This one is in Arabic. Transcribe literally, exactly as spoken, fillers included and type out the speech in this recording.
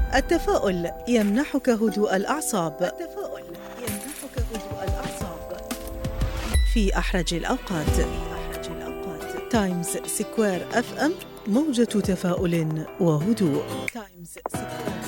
التفاؤل يمنحك هدوء الأعصاب. التفاؤل يمنحك هدوء الأعصاب في أحرج الأوقات. في أحرج الأوقات. تايمز سكوير أف أم، موجة تفاؤل وهدوء. تايمز سكوير.